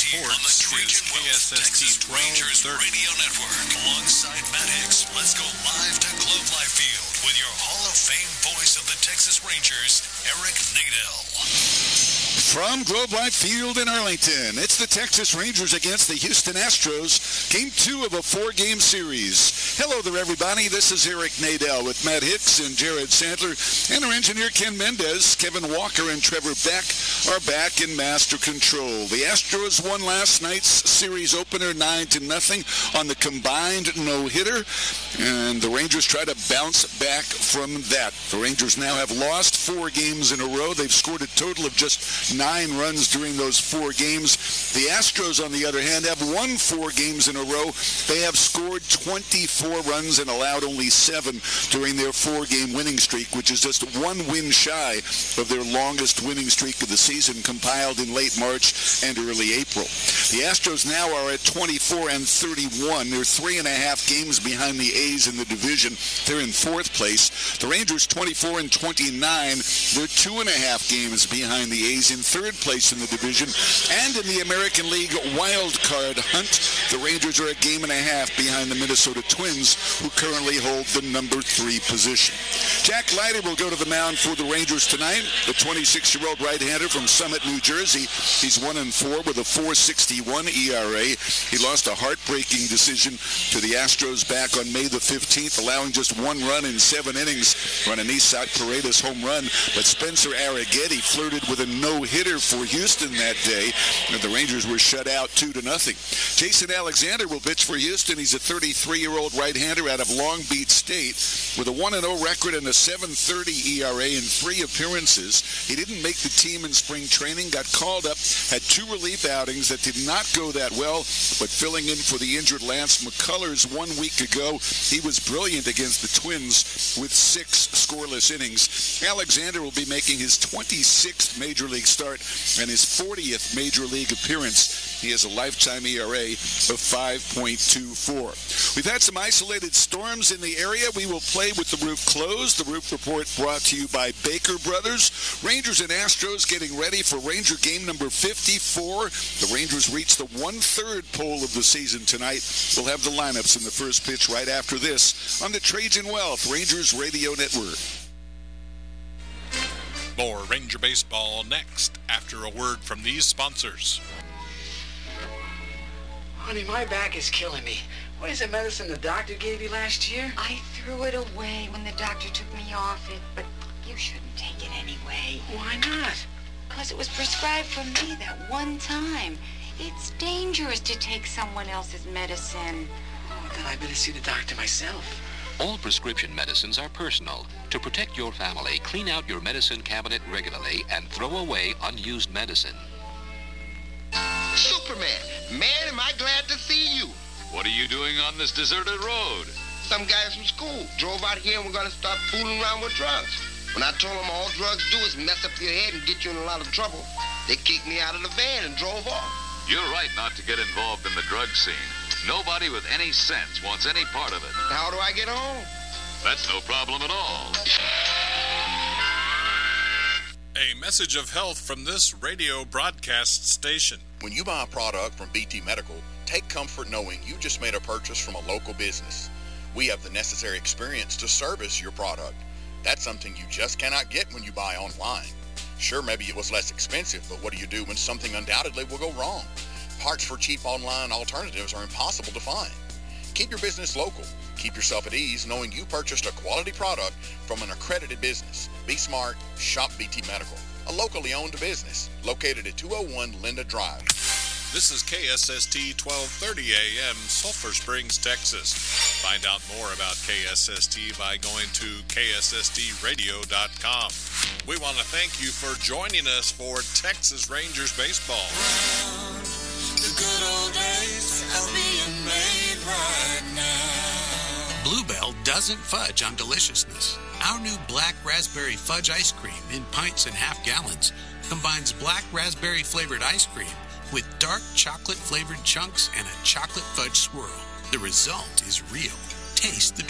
Sports is KSST 1230. Radio Network. Alongside Matt Hicks, let's go live to Globe Life Field with your Hall of Fame voice of the Texas Rangers, Eric Nadel. From Globe Life Field in Arlington, it's the Texas Rangers against the Houston Astros, Game 2 of a 4-game series. Hello there, everybody. This is Eric Nadel with Matt Hicks and Jared Sandler, and our engineer Ken Mendez. Kevin Walker and Trevor Beck are back in master control. The Astros won last night's series opener 9-0 on the combined no-hitter, and the Rangers try to bounce back from that. The Rangers now have lost 4 games in a row. They've scored a total of just 9 runs during those 4 games. The Astros, on the other hand, have won 4 games in a row. They have scored 24 runs and allowed only 7 during their 4-game winning streak, which is just 1 win shy of their longest winning streak of the season, compiled in late March and early April. The Astros now are at 24-31. They're 3.5 games behind the A's in the division. They're in 4th place. The Rangers 24-29. They're 2.5 games behind the A's in 3rd place in the division. And in the American League wild card hunt, the Rangers are a game and a half behind the Minnesota Twins, who currently hold the number 3 position. Jack Leiter will go to the mound for the Rangers tonight. The 26-year-old right-hander from Summit, New Jersey. He's 1-4 with a 4.61 ERA. He lost a heartbreaking decision to the Astros back on May the 15th, allowing just 1 run in 7 innings on an Isaac Paredes home run. But Spencer Arrighetti flirted with a no-hitter for Houston that day, and the Rangers were shut out 2-0. Jason Alexander will pitch for Houston. He's a 33-year-old right-hander out of Long Beach State with a 1-0 record and a 7.30 ERA in 3 appearances. He didn't make the team in spring training, got called up, had 2 relief outings that did not go that well, but filling in for the injured Lance McCullers 1 week ago, he was brilliant against the Twins with 6 scoreless innings. Alexander will be making his 26th Major League start and his 40th Major League appearance. He has a lifetime ERA of 5.24. We've had some isolated storms in the area. We will play with the roof closed. The Roof Report brought to you by Baker Brothers. Rangers and Astros getting ready for Ranger game number 54. The Rangers reach the 1/3 pole of the season tonight. We'll have the lineups in the first pitch right after this on the Trajan Wealth Rangers Radio Network. More Ranger baseball next after a word from these sponsors. Honey, my back is killing me. What is the medicine the doctor gave you last year? I threw it away when the doctor took me off it, but you shouldn't take it anyway. Why not? Because it was prescribed for me that one time. It's dangerous to take someone else's medicine. Oh, then I better see the doctor myself. All prescription medicines are personal. To protect your family, clean out your medicine cabinet regularly and throw away unused medicine. Superman, man, am I glad to see you. What are you doing on this deserted road? Some guys from school drove out here and we're going to start fooling around with drugs. When I told them all drugs do is mess up your head and get you in a lot of trouble, they kicked me out of the van and drove off. You're right not to get involved in the drug scene. Nobody with any sense wants any part of it. How do I get home? That's no problem at all. A message of health from this radio broadcast station. When you buy a product from BT Medical, take comfort knowing you just made a purchase from a local business. We have the necessary experience to service your product. That's something you just cannot get when you buy online. Sure, maybe it was less expensive, but what do you do when something undoubtedly will go wrong? Parts for cheap online alternatives are impossible to find. Keep your business local. Keep yourself at ease knowing you purchased a quality product from an accredited business. Be smart, shop BT Medical, a locally owned business located at 201 Linda Drive. This is KSST 1230 AM, Sulphur Springs, Texas. Find out more about KSST by going to KSSTradio.com. We want to thank you for joining us for Texas Rangers baseball. The good old days are being made right now. Bluebell doesn't fudge on deliciousness. Our new black raspberry fudge ice cream in pints and half gallons combines black raspberry flavored ice cream with dark chocolate flavored chunks and a chocolate fudge swirl. The result is real. Taste the